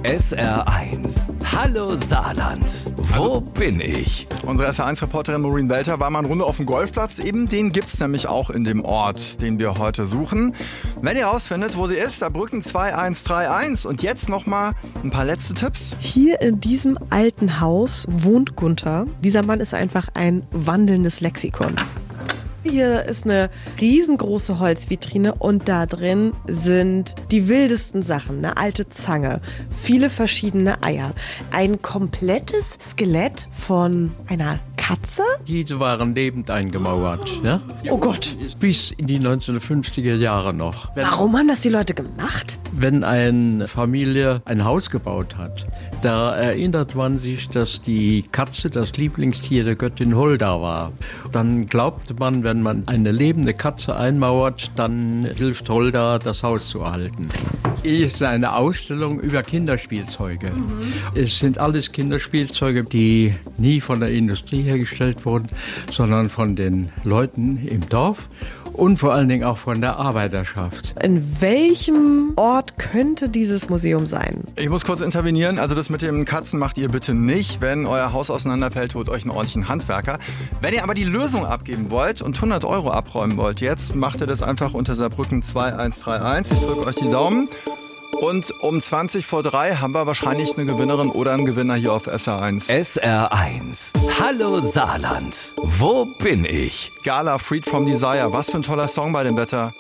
SR1. Hallo Saarland. Wo bin ich? Unsere SR1-Reporterin Maureen Welter war mal eine Runde auf dem Golfplatz. Eben den gibt's nämlich auch in dem Ort, den wir heute suchen. Wenn ihr rausfindet, wo sie ist, Saarbrücken 2131. Und jetzt nochmal ein paar letzte Tipps. Hier in diesem alten Haus wohnt Gunther. Dieser Mann ist einfach ein wandelndes Lexikon. Hier ist eine riesengroße Holzvitrine und da drin sind die wildesten Sachen. Eine alte Zange, viele verschiedene Eier, ein komplettes Skelett von einer Katze. Diese waren lebend eingemauert. Ja? Oh Gott. Bis in die 1950er Jahre noch. Warum haben das die Leute gemacht? Wenn eine Familie ein Haus gebaut hat, da erinnert man sich, dass die Katze das Lieblingstier der Göttin Holda war. Dann glaubte man, wenn man eine lebende Katze einmauert, dann hilft Holda, das Haus zu erhalten. Hier ist eine Ausstellung über Kinderspielzeuge. Es sind alles Kinderspielzeuge, die nie von der Industrie hergestellt wurden, sondern von den Leuten im Dorf. Und vor allen Dingen auch von der Arbeiterschaft. In welchem Ort könnte dieses Museum sein? Ich muss kurz intervenieren. Also das mit den Katzen macht ihr bitte nicht. Wenn euer Haus auseinanderfällt, holt euch einen ordentlichen Handwerker. Wenn ihr aber die Lösung abgeben wollt und 100 € abräumen wollt, jetzt macht ihr das einfach unter Saarbrücken 2131. Ich drücke euch die Daumen. Und um 20 vor 3 haben wir wahrscheinlich eine Gewinnerin oder einen Gewinner hier auf SR1. SR1. Hallo Saarland. Wo bin ich? Gala, Freed from Desire. Was für ein toller Song bei dem Wetter.